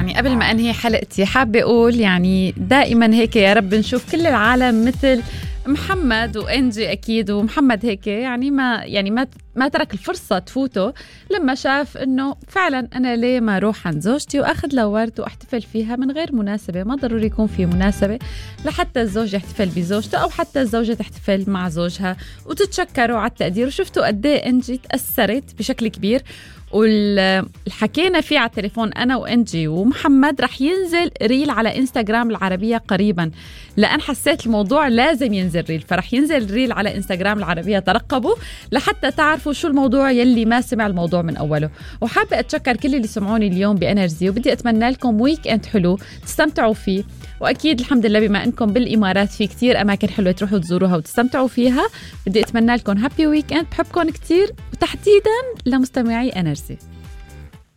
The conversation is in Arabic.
يعني قبل ما أنهي حلقتي حابة أقول يعني دائما هيك يا رب نشوف كل العالم مثل محمد وإنجي أكيد. ومحمد هيك يعني ما ترك الفرصة تفوته لما شاف إنه فعلا أنا ليه ما أروح عند زوجتي وأخذ له ورد واحتفل فيها من غير مناسبة. ما ضروري يكون في مناسبة لحتى الزوج يحتفل بزوجته أو حتى الزوجة تحتفل مع زوجها وتتشكروا على التقدير. وشفتوا قد ايه إنجي تأثرت بشكل كبير، والحكينا فيه على التليفون أنا وإنجي ومحمد. رح ينزل ريل على إنستغرام العربية قريبا، لأن حسيت الموضوع لازم ينزل ريل، فرح ينزل ريل على إنستغرام العربية. ترقبوا لحتى تعرفوا شو الموضوع يلي ما سمع الموضوع من أوله. وحابة أتشكر كل اللي سمعوني اليوم بإنرجي، وبدي أتمنى لكم ويك أنت حلو تستمتعوا فيه. وأكيد الحمد لله بما أنكم بالإمارات في كتير أماكن حلوة تروحوا تزوروها وتستمتعوا فيها. بدي أتمنى لكم هابي ويك أنت، بحبكم كتير، وتحديدا لمستمعي إنرجي.